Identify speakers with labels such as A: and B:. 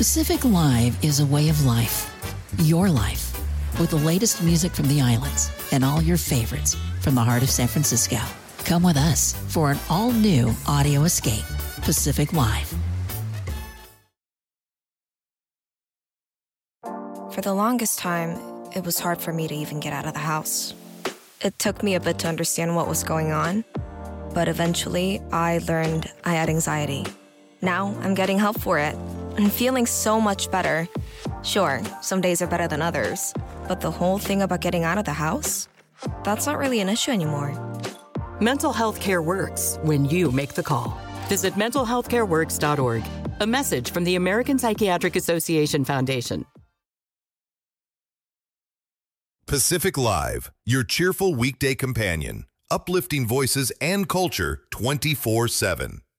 A: Pacific Live is a way of life. Your life. With the latest music from the islands and all your favorites from the heart of San Francisco. Come with us for an all-new audio escape. Pacific Live.
B: For the longest time, it was hard for me to even get out of the house. It took me a bit to understand what was going on, but eventually I learned I had anxiety. Now I'm getting help for it and feeling so much better. Sure, some days are better than others, but the whole thing about getting out of the house, that's not really an issue anymore.
C: Mental health care works when you make the call. Visit mentalhealthcareworks.org. A message from the American Psychiatric Association Foundation.
D: Pacific Live, your cheerful weekday companion, uplifting voices and culture 24/7.